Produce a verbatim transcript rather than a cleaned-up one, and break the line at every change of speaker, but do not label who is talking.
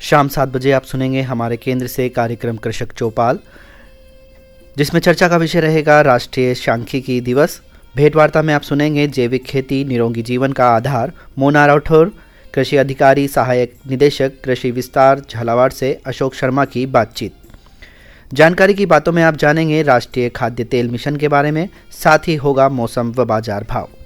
शाम सात बजे आप सुनेंगे हमारे केंद्र से कार्यक्रम कृषक चौपाल, जिसमें चर्चा का विषय रहेगा राष्ट्रीय सांख्यिकी दिवस। भेंटवार्ता में आप सुनेंगे जैविक खेती निरोगी जीवन का आधार, मोना राठौर, कृषि अधिकारी सहायक निदेशक कृषि विस्तार झालावाड़ से अशोक शर्मा की बातचीत। जानकारी की बातों में आप जानेंगे राष्ट्रीय खाद्य तेल मिशन के बारे में, साथ ही होगा मौसम व बाजार भाव।